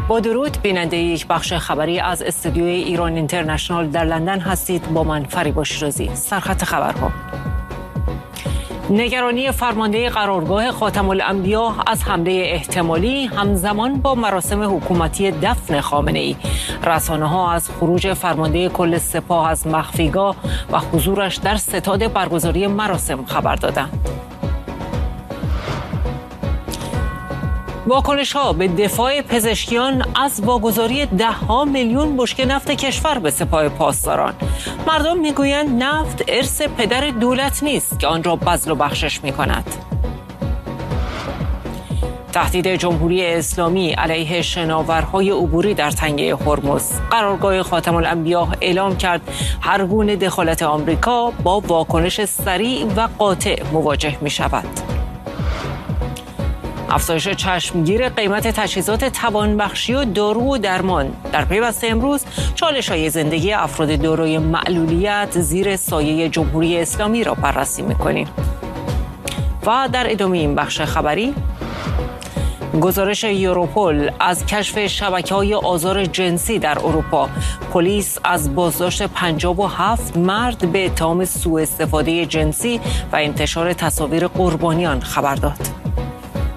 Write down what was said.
با درود، بیننده یک بخش خبری از استودیوی ایران اینترنشنال در لندن هستید. با من فریبا شیرازی. سرخط خبرها: نگرانی فرمانده قرارگاه خاتم الانبیا از حمله احتمالی همزمان با مراسم حکومتی دفن خامنه‌ای. رسانه‌ها از خروج فرمانده کل سپاه از مخفیگاه و حضورش در ستاد برگزاری مراسم خبر دادند. واکنش‌ها به دفاع پزشکیان از واگذاری ده‌ها میلیون بشکه نفت کشور به سپاه پاسداران. مردم میگویند نفت ارث پدر دولت نیست که آن را بذل و بخشش می‌کند. تهدید جمهوری اسلامی علیه شناورهای عبوری در تنگه هرمز. قرارگاه خاتم الانبیا اعلام کرد هر گونه دخالت آمریکا با واکنش سریع و قاطع مواجه می‌شود. افزایش چشمگیر قیمت تجهیزات توانبخشی و دارو و درمان. در پیوست امروز چالش‌های زندگی افراد دارای معلولیت زیر سایه جمهوری اسلامی را بررسی می‌کنیم. و در ادامه این بخش خبری، گزارش یوروپول از کشف شبکه‌های آزار جنسی در اروپا. پلیس از بازداشت 57 مرد به اتهام سوء استفاده جنسی و انتشار تصاویر قربانیان خبر داد.